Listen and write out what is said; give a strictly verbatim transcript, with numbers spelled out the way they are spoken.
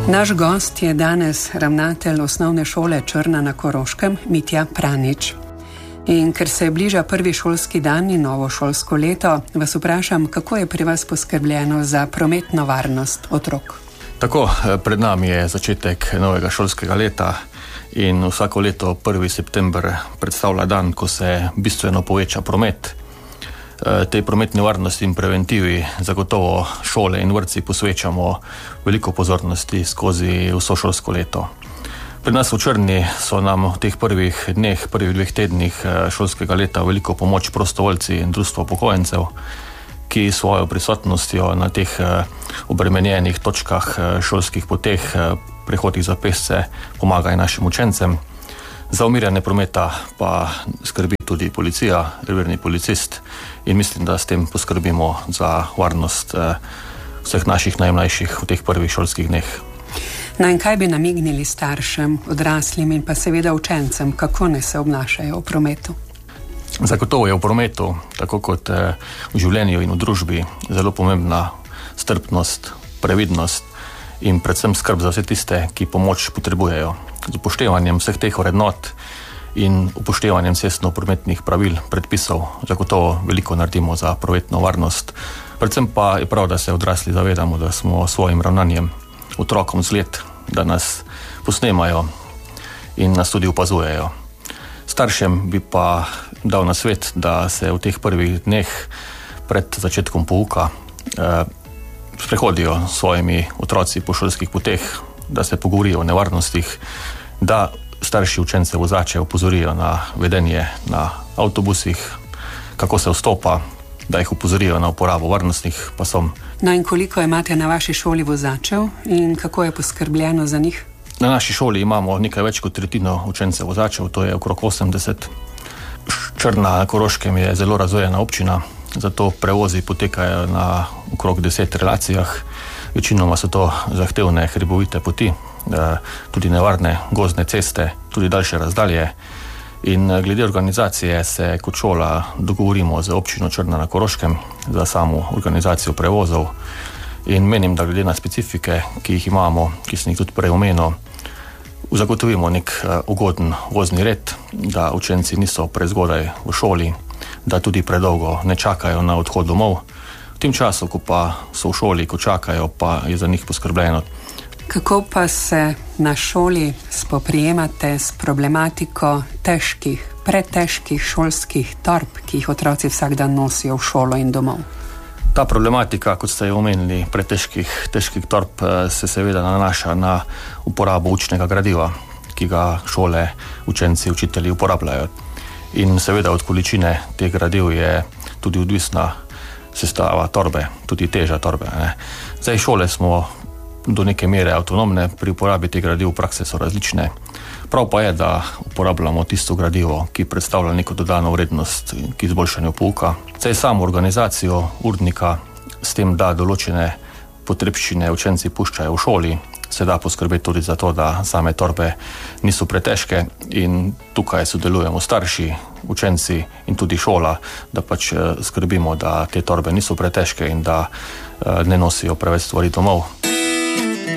Naš gost je danes ravnatelj osnovne šole Črna na Koroškem, Mitja Pranič. In ker se bliža prvi šolski dan in novo šolsko leto, vas vprašam, kako je pri vas poskrbljeno za prometno varnost otrok? Tako, pred nami je začetek novega šolskega leta in vsako leto prvi september predstavlja dan, ko se bistveno poveča promet. Tej prometni varnosti in preventivi zagotovo šole in vrtci posvečamo veliko pozornosti skozi vso šolsko leto. Pri nas v Črni so nam v teh prvih dneh, prvih dveh tednih šolskega leta veliko pomoč prostovoljci in društvo upokojencev, ki svojo prisotnostjo na teh obremenjenih točkah šolskih poteh, prehodih za pešce pomagajo našim učencem. Za umirjanje prometa pa skrbi tudi policija, revirni policist in mislim, da s tem poskrbimo za varnost vseh naših najmlajših v teh prvih šolskih dneh. No in kaj bi namignili staršem, odraslim in pa seveda učencem, kako ne se obnašajo v prometu? Zagotovo je v prometu, tako kot v življenju in v družbi, zelo pomembna strpnost, previdnost in predvsem skrb za vse tiste, ki pomoč potrebujejo. Z upoštevanjem vseh teh vrednot in upoštevanjem cestno-prometnih pravil, predpisov, zagotovo veliko naredimo za prometno varnost. Predvsem pa je prav, da se odrasli zavedamo, da smo svojim ravnanjem otrokom zgled, da nas posnemajo in nas tudi opazujejo. Staršem bi pa dal nasvet, da se v teh prvih dneh pred začetkom pouka eh, sprehodijo s svojimi otroci po šolskih poteh, da se pogovorijo o nevarnostih, da starši učence vozače opozorijo na vedenje na avtobusih, kako se vstopa, da jih opozorijo na uporabo varnostnih pasov. No in koliko imate na vaši šoli vozačev in kako je poskrbljeno za njih? Na naši šoli imamo nekaj več kot tretjino učencev vozačev, to je okrog osemdeset. Črna na Koroškem je zelo razvejena občina, zato prevozi potekajo na okrog deset relacijah. Večinoma so to zahtevne hribovite poti, tudi nevarne gozdne ceste, tudi daljše razdalje. In glede organizacije se kot šola dogovorimo z občino Črna na Koroškem za samo organizacijo prevozov. In menim, da glede na specifike, ki jih imamo, ki sem jih tudi prej omenil, zagotovimo nek ugoden vozni red, da učenci niso prezgodaj v šoli, da tudi predolgo ne čakajo na odhod domov. V tem času, ko pa so v šoli, ko čakajo, pa je za njih poskrbljeno. Kako pa se na šoli spoprijemate s problematiko težkih, pretežkih šolskih torb, ki jih otroci vsak dan nosijo v šolo in domov? Ta problematika, kot ste jo omenili, pretežkih težkih torb, se seveda nanaša na uporabo učnega gradiva, ki ga šole, učenci, učitelji uporabljajo. In seveda od količine teh gradiv je tudi odvisna sestava torbe, tudi teža torbe. Ne. Zdaj šole smo do neke mere avtonomne pri uporabi teh gradiv, prakse so različne. Prav pa je, da uporabljamo tisto gradivo, ki predstavlja neko dodano vrednost k izboljšanju pouka. Zdaj samo organizacijo urnika s tem, da določene potrebščine učenci puščajo v šoli, se da poskrbeti tudi za to, da same torbe niso pretežke in tukaj sodelujemo starši, učenci in tudi šola, da pač skrbimo, da te torbe niso pretežke in da ne nosijo preveč stvari domov.